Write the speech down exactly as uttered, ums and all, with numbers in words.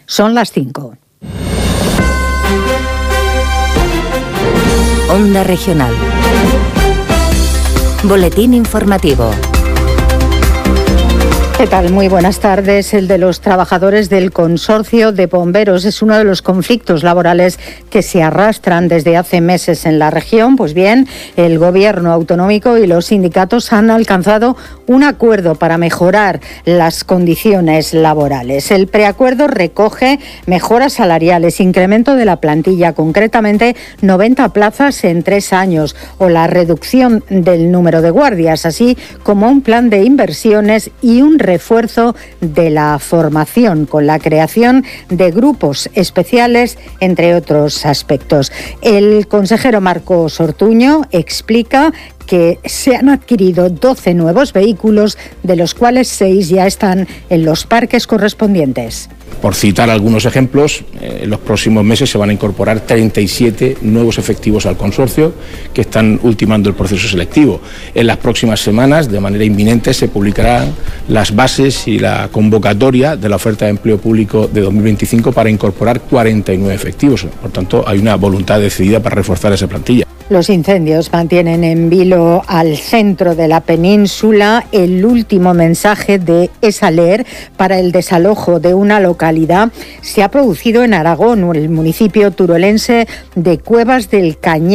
Son las cinco. Onda Regional. Boletín informativo. ¿Qué tal? Muy buenas tardes. El de los trabajadores del Consorcio de Bomberos es uno de los conflictos laborales que se arrastran desde hace meses en la región. Pues bien, el Gobierno autonómico y los sindicatos han alcanzado un acuerdo para mejorar las condiciones laborales. El preacuerdo recoge mejoras salariales, incremento de la plantilla, concretamente noventa plazas en tres años, o la reducción del número de guardias, así como un plan de inversiones y un refuerzo de la formación con la creación de grupos especiales, entre otros aspectos. El consejero Marcos Ortuño explica que se han adquirido doce nuevos vehículos, de los cuales seis ya están en los parques correspondientes. Por citar algunos ejemplos, eh, en los próximos meses se van a incorporar treinta y siete nuevos efectivos al consorcio que están ultimando el proceso selectivo. En las próximas semanas, de manera inminente, se publicarán las bases y la convocatoria de la oferta de empleo público de dos mil veinticinco para incorporar cuarenta y nueve efectivos. Por tanto, hay una voluntad decidida para reforzar esa plantilla. Los incendios mantienen en vilo al centro de la península. El último mensaje de ESALER para el desalojo de una localidad se ha producido en Aragón, el municipio turolense de Cuevas del Cañar.